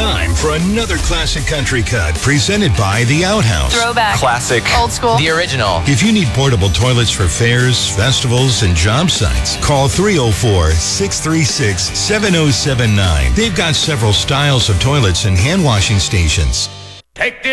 time for another classic country cut presented by The Outhouse. Throwback. Classic. Old school. The original. If you need portable toilets for fairs, festivals, and job sites, call 304-636-7079. They've got several styles of toilets and hand washing stations. Take